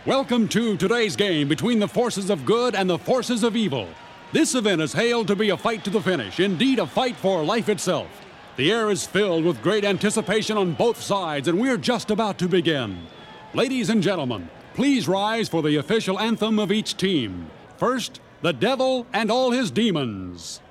Welcome to today's game between the forces of good and the forces of evil. This event is hailed to be a fight to the finish, indeed a fight for life itself. The air is filled with great anticipation on both sides, and we're just about to begin. Ladies and gentlemen, please rise for the official anthem of each team. First, the devil and all his demons.